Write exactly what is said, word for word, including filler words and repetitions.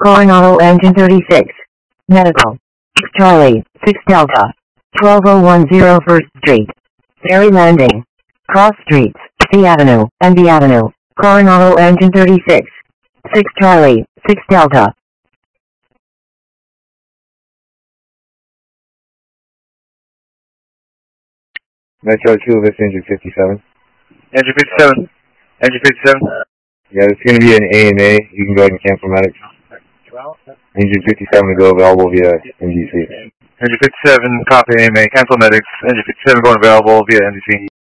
Coronado Engine thirty-six. Medical. Charlie, six Delta. twelve oh one oh First Street. Ferry Landing. Cross Streets, C Avenue, and B Avenue. Coronado Engine thirty-six. six Charlie, six Delta. Metro two, this engine fifty-seven. Engine fifty-seven. Engine fifty-seven. Yeah, it's going to be an A M A. You can go ahead and cancel medics. Engine fifty-seven to go available via N D C. Engine fifty-seven, copy A M A, cancel medics. Engine fifty-seven going available via N D C.